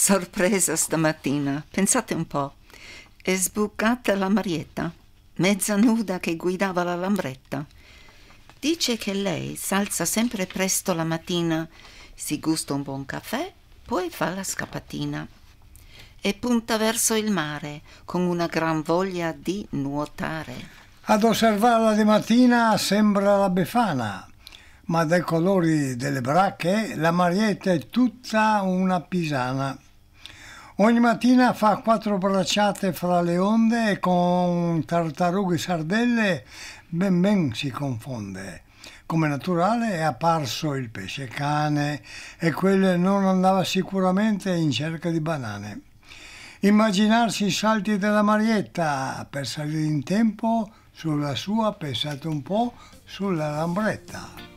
Sorpresa stamattina, pensate un po'. È sbucata la Marietta, mezza nuda che guidava la Lambretta. Dice che lei s'alza sempre presto la mattina, si gusta un buon caffè, poi fa la scappatina e punta verso il mare con una gran voglia di nuotare. Ad osservarla di mattina sembra la Befana, ma dai colori delle bracche la Marietta è tutta una pisana. Ogni mattina fa 4 bracciate fra le onde e con tartarughe e sardelle ben si confonde. Come naturale è apparso il pesce cane e quello non andava sicuramente in cerca di banane. Immaginarsi i salti della Marietta per salire in tempo sulla sua, pensate un po', sulla Lambretta.